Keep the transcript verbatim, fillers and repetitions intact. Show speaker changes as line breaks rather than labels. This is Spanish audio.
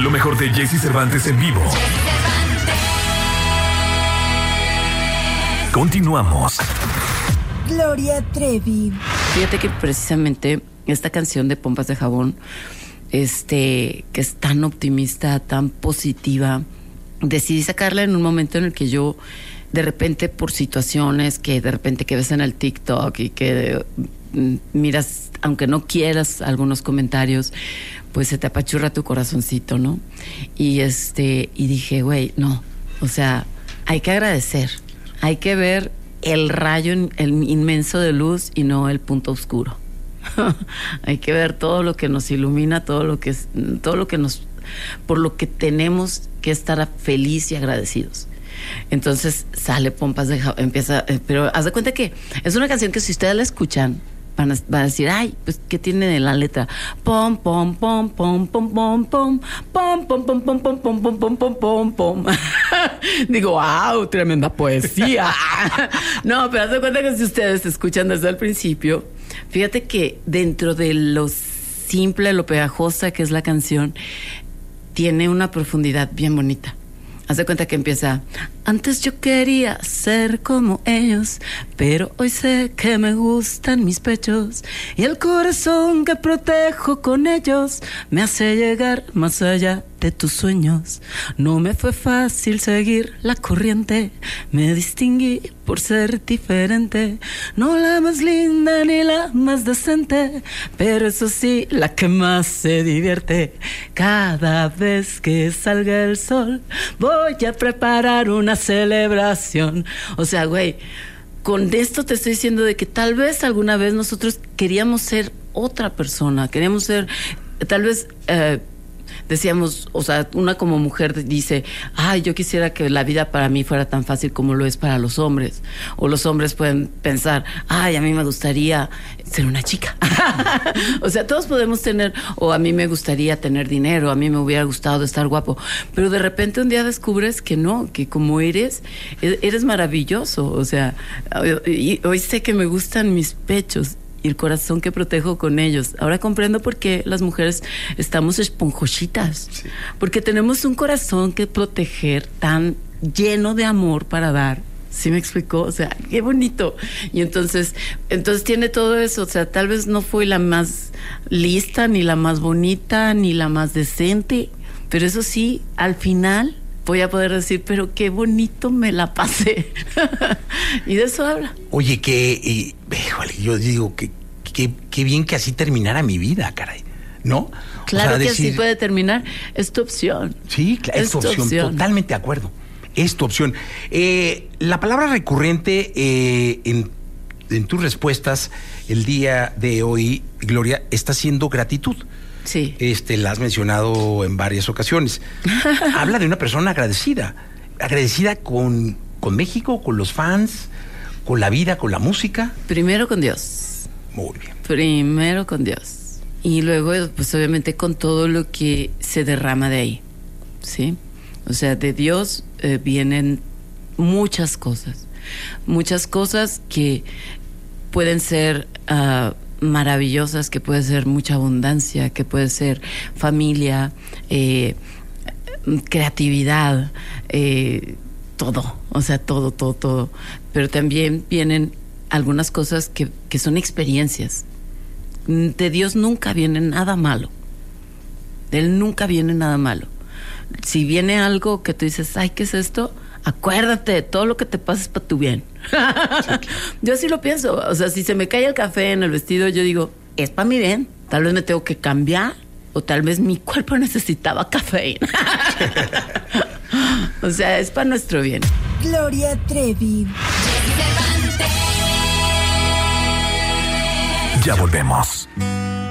Lo mejor de Jesse Cervantes en vivo. Continuamos.
Gloria Trevi.
Fíjate que precisamente esta canción de Pompas de Jabón, este, que es tan optimista, tan positiva, decidí sacarla en un momento en el que yo, de repente, por situaciones que de repente que ves en el TikTok y que mm, miras, aunque no quieras, algunos comentarios, pues se te apachurra tu corazoncito, ¿no? Y este, y dije, güey, no, o sea, hay que agradecer, hay que ver el rayo, el inmenso de luz y no el punto oscuro. Hay que ver todo lo que nos ilumina, todo lo que es, todo lo que nos, por lo que tenemos que estar feliz y agradecidos. Entonces sale Pompas de Jabón, empieza, eh, pero haz de cuenta que es una canción que si ustedes la escuchan van a, van a decir, ay, pues ¿qué tiene de la letra? Pom pom pom pom pom pom pom pom pom pom pom pom pom pom pom pom pom pom. Digo, wow, tremenda poesía. No, pero haz de cuenta que si ustedes escuchan desde el principio, fíjate que dentro de lo simple, lo pegajosa que es la canción, tiene una profundidad bien bonita. Haz de cuenta que empieza, antes yo quería ser como ellos, pero hoy sé que me gustan mis pechos y el corazón que protejo con ellos me hace llegar más allá de tus sueños. No me fue fácil seguir la corriente, me distinguí por ser diferente, no la más linda ni la más decente, pero eso sí, la que más se divierte. Cada vez que salga el sol voy a preparar una celebración. O sea, güey, con esto te estoy diciendo de que tal vez alguna vez nosotros queríamos ser otra persona, queríamos ser, tal vez eh, decíamos, o sea, una como mujer dice, ay, yo quisiera que la vida para mí fuera tan fácil como lo es para los hombres. O los hombres pueden pensar, ay, a mí me gustaría ser una chica. O sea, todos podemos tener, o a mí me gustaría tener dinero, a mí me hubiera gustado estar guapo. Pero de repente un día descubres que no, que como eres, eres maravilloso. O sea, hoy, hoy sé que me gustan mis pechos y el corazón que protejo con ellos. Ahora comprendo por qué las mujeres estamos esponjositas. Sí. Porque tenemos un corazón que proteger tan lleno de amor para dar. ¿Sí me explicó? O sea, qué bonito. Y entonces, entonces tiene todo eso. O sea, tal vez no fue la más lista, ni la más bonita, ni la más decente. Pero eso sí, al final voy a poder decir, pero qué bonito me la pasé. Y de eso habla.
Oye, que, eh, híjole, yo digo que, que, que bien que así terminara mi vida, caray, ¿no?
Claro, o sea, que
decir,
así puede terminar, es tu opción.
Sí, es, es tu opción, opción, totalmente de acuerdo. Es tu opción. Eh, la palabra recurrente eh, en, en tus respuestas el día de hoy, Gloria, está siendo gratitud.
Sí.
Este, la has mencionado en varias ocasiones. Habla de una persona agradecida, agradecida con, con México, con los fans, con la vida, con la música.
Primero con Dios.
Muy bien.
Primero con Dios. Y luego, pues obviamente con todo lo que se derrama de ahí, ¿sí? O sea, de Dios eh, vienen muchas cosas. Muchas cosas que pueden ser Uh, maravillosas, que puede ser mucha abundancia, que puede ser familia, eh, creatividad, eh, todo, o sea, todo, todo, todo. Pero también vienen algunas cosas que, que son experiencias. De Dios nunca viene nada malo. De Él nunca viene nada malo. Si viene algo que tú dices, ay, ¿qué es esto? Acuérdate, todo lo que te pasa es para tu bien. Sí, claro. Yo así lo pienso. O sea, si se me cae el café en el vestido, yo digo, es para mi bien. Tal vez me tengo que cambiar, o tal vez mi cuerpo necesitaba cafeína. O sea, es para nuestro bien.
Gloria Trevi.
Ya volvemos.